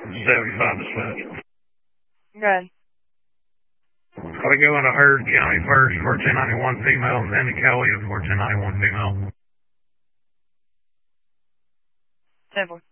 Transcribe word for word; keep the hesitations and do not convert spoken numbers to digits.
seventy-five dispatch. Good. Gotta go into Heard County first for ten ninety-one female, and then to Kelly for ten ninety-one female. Seven.